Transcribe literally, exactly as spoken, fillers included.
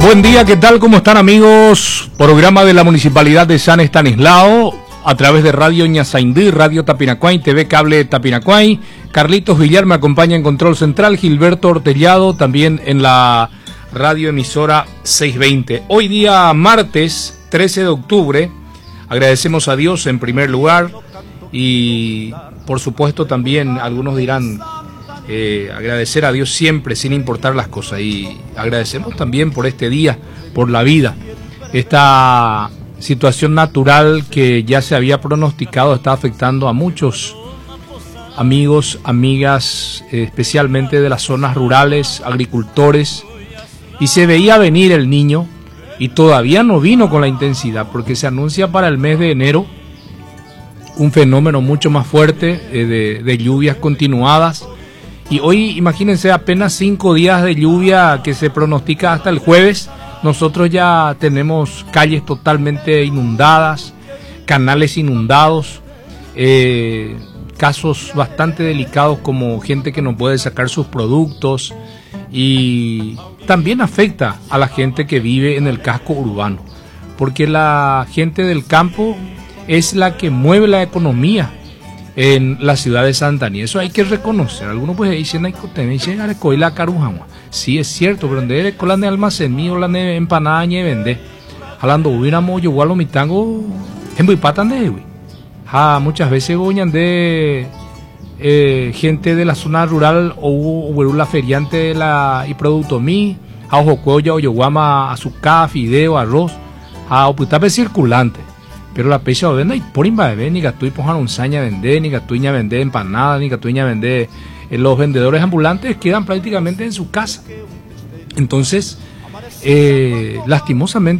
Buen día, ¿qué tal? ¿Cómo están, amigos? Programa de la Municipalidad de San Estanislao a través de Radio Ñasaindí, Radio Tapinacuay, T V Cable Tapinacuay. Carlitos Villar me acompaña en Control Central, Gilberto Ortellado también en la radio emisora seiscientos veinte. Hoy día martes trece de octubre, agradecemos a Dios en primer lugar y por supuesto también algunos dirán eh, agradecer a Dios siempre sin importar las cosas, y agradecemos también por este día, por la vida. Esta situación natural que ya se había pronosticado está afectando a muchos amigos, amigas, eh, especialmente de las zonas rurales, agricultores, y se veía venir el Niño y todavía no vino con la intensidad, porque se anuncia para el mes de enero un fenómeno mucho más fuerte eh, de, de lluvias continuadas. Y hoy, imagínense, apenas cinco días de lluvia que se pronostica hasta el jueves. Nosotros ya tenemos calles totalmente inundadas, canales inundados, eh, casos bastante delicados como gente que no puede sacar sus productos, y también afecta a la gente que vive en el casco urbano, porque la gente del campo es la que mueve la economía en la ciudad de Santa Ana. Eso hay que reconocer. Algunos pues dicen, hay que tener la carujama. Sí, es cierto, pero donde eres con la de almacén mío, la de empanada y vende. Hablando, hubiéramos yo a lo mitango en muy patan de güey. Ah, muchas veces goñan de eh, gente de la zona rural o hubo la feriante de la y producto mí, a ojo cuello, o yoguama, azúcar, fideo, arroz, a oputape circulante. Pero la pecha vende y por imba de ni gatuy pojan un saña vender, ni gatuña vender empanada, ni gatuña vender. Eh, los vendedores ambulantes quedan prácticamente en su casa. Entonces, eh, lastimosamente